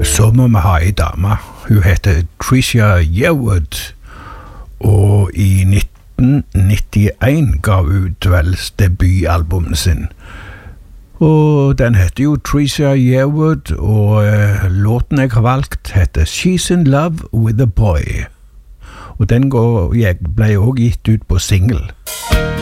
så må vi ha en dame. Hun heter Tricia Yearwood, og i 1991 gav ut vel debutalbumen sin. Og den heter jo Tricia Yearwood, og låten jeg har valgt heter She's in Love with a Boy. Og den ble også gitt ut på single.